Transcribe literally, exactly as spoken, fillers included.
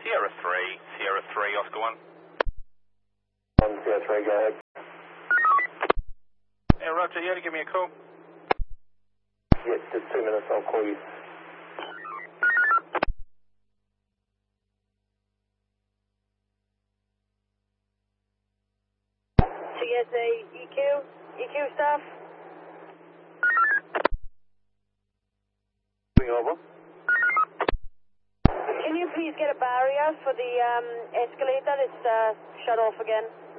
Sierra three, Sierra three, Oscar one. One, Sierra three, go ahead. Yeah, Roger, you had to give me a call. Yes, just two minutes, I'll call you. T S A E Q, E Q staff. Over. Can you please get a barrier for the um, escalator? It's uh, shut off again.